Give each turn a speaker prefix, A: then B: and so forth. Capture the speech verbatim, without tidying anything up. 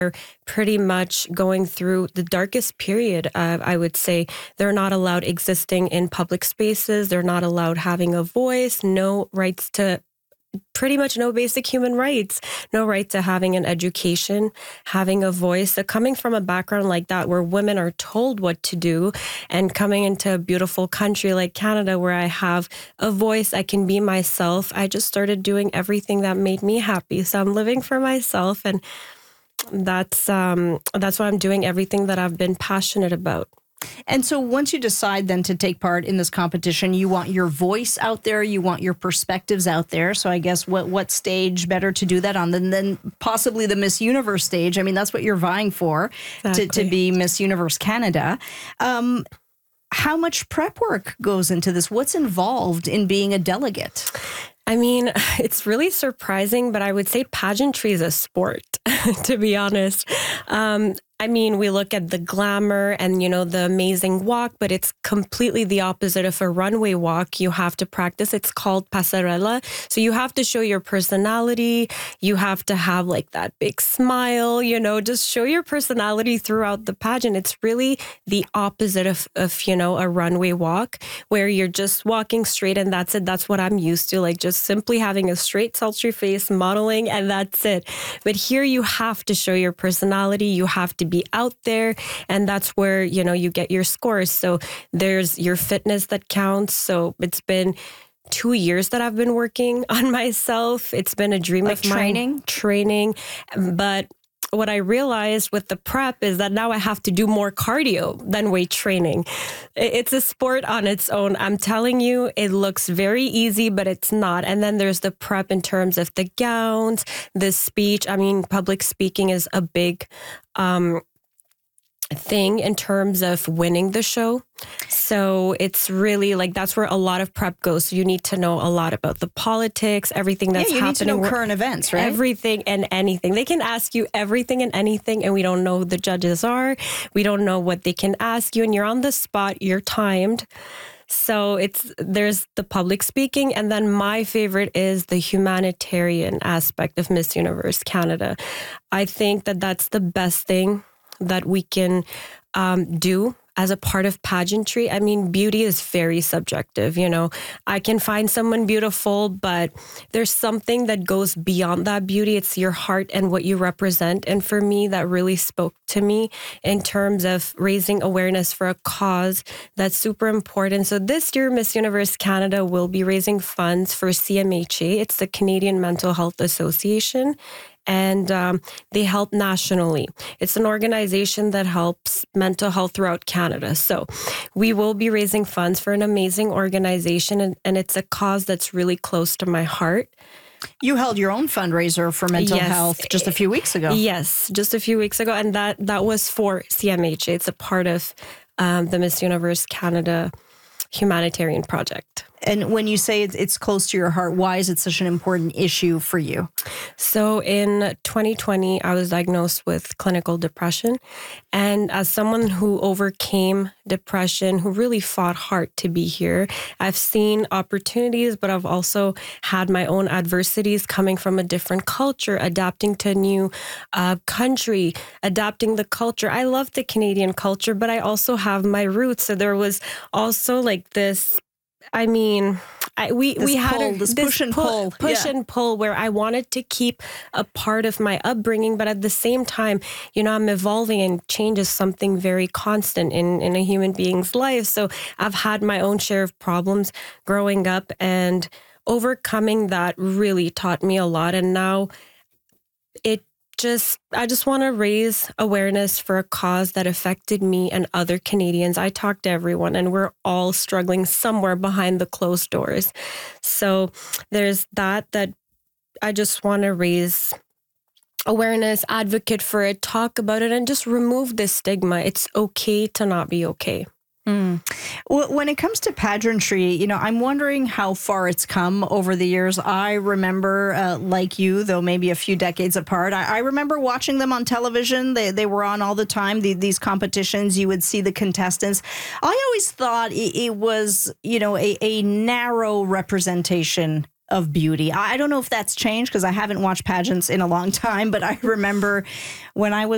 A: pretty much going through the darkest period. Uh, I would say they're not allowed existing in public spaces. They're not allowed having a voice, no rights to pretty much no basic human rights, no right to having an education, having a voice. So coming from a background like that, where women are told what to do, and coming into a beautiful country like Canada, where I have a voice, I can be myself, I just started doing everything that made me happy. So I'm living for myself, and that's um, that's why I'm doing everything that I've been passionate about.
B: And so once you decide then to take part in this competition, you want your voice out there, you want your perspectives out there. So I guess what what stage better to do that on than, than possibly the Miss Universe stage? I mean, that's what you're vying for,
A: exactly.
B: to, to be Miss Universe Canada. Um, how much prep work goes into this? What's involved in being a delegate?
A: I mean, it's really surprising, but I would say pageantry is a sport, to be honest. Um, I mean, we look at the glamour and, you know, the amazing walk, but it's completely the opposite of a runway walk. You have to practice. It's called pasarela. So you have to show your personality. You have to have like that big smile, you know, just show your personality throughout the pageant. It's really the opposite of, of, you know, a runway walk where you're just walking straight and that's it. That's what I'm used to, like just simply having a straight, sultry face, modeling, and that's it. But here you have to show your personality. You have to be out there, and that's where, you know, you get your scores. So there's your fitness that counts. So it's been two years that I've been working on myself. It's been a dream
B: like
A: of mine.
B: Training?
A: Training. But what I realized with the prep is that now I have to do more cardio than weight training. It's a sport on its own. I'm telling you, it looks very easy, but it's not. And then there's the prep in terms of the gowns, the speech. I mean, public speaking is a big um, thing in terms of winning the show. So it's really like that's where a lot of prep goes. So you need to know a lot about the politics, everything that's
B: yeah, you
A: happening.
B: need to know current events, right?
A: Everything and anything. They can ask you everything and anything, and we don't know who the judges are. We don't know what they can ask you, and you're on the spot. You're timed. So it's there's the public speaking, and then my favorite is the humanitarian aspect of Miss Universe Canada. I think that that's the best thing that we can um, do as a part of pageantry. I mean, beauty is very subjective, you know. I can find someone beautiful, but there's something that goes beyond that beauty. It's your heart and what you represent. And for me, that really spoke to me in terms of raising awareness for a cause that's super important. So this year, Miss Universe Canada will be raising funds for C M H A. It's the Canadian Mental Health Association. And um, they help nationally. It's an organization that helps mental health throughout Canada. So we will be raising funds for an amazing organization, and, and it's a cause that's really close to my heart.
B: You held your own fundraiser for mental
A: yes.
B: health just a few weeks ago.
A: Yes, just a few weeks ago. And that, that was for C M H A. It's a part of um, the Miss Universe Canada humanitarian project.
B: And when you say it's close to your heart, why is it such an important issue for you?
A: So in twenty twenty, I was diagnosed with clinical depression. And as someone who overcame depression, who really fought hard to be here, I've seen opportunities, but I've also had my own adversities coming from a different culture, adapting to a new uh, country, adapting the culture. I love the Canadian culture, but I also have my roots. So there was also like this I mean, I, we
B: this
A: we had
B: pull,
A: a,
B: this,
A: this
B: push and
A: pull,
B: pull,
A: push
B: yeah.
A: and pull, where I wanted to keep a part of my upbringing, but at the same time, you know, I'm evolving, and change is something very constant in in a human being's life. So I've had my own share of problems growing up, and overcoming that really taught me a lot. And now it. Just, I just want to raise awareness for a cause that affected me and other Canadians. I talk to everyone, and we're all struggling somewhere behind the closed doors. So there's that, that I just want to raise awareness, advocate for it, talk about it, and just remove this stigma. It's okay to not be okay.
B: Mm. Well, when it comes to pageantry, you know, I'm wondering how far it's come over the years. I remember, uh, like you, though maybe a few decades apart, I, I remember watching them on television. They they were on all the time, the, these competitions. You would see the contestants. I always thought it, it was, you know, a, a narrow representation of beauty. I don't know if that's changed because I haven't watched pageants in a long time, but I remember when I was